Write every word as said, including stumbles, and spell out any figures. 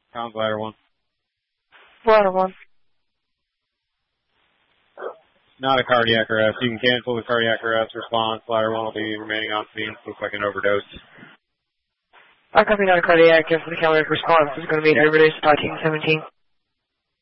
Pound ladder one. Ladder one. Not a cardiac arrest. You can cancel the cardiac arrest response. Ladder one will be remaining on scene. Looks like an overdose. I copy not a cardiac. If the cardiac response is going to be an overdose of nineteen seventeen.